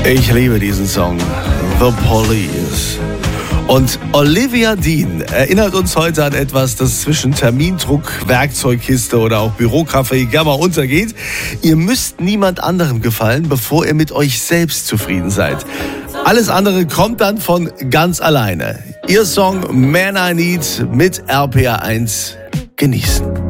Ich liebe diesen Song, The Police. Und Olivia Dean erinnert uns heute an etwas, das zwischen Termindruck, Werkzeugkiste oder auch Bürocafé gerne mal untergeht. Ihr müsst niemand anderem gefallen, bevor ihr mit euch selbst zufrieden seid. Alles andere kommt dann von ganz alleine. Ihr Song Man I Need mit RPR1 genießen.